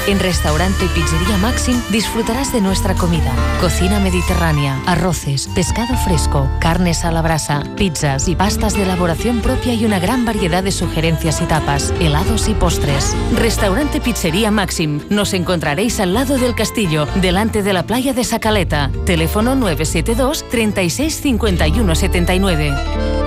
En Restaurante Pizzería Máxim disfrutarás de nuestra comida. Cocina mediterránea, arroces, pescado fresco, carnes a la brasa, pizzas y pastas de elaboración propia y una gran variedad de sugerencias y tapas, helados y postres. Restaurante Pizzería Máxim. Nos encontraréis al lado del castillo, delante de la playa de Sacaleta. Teléfono 972 36 51 79.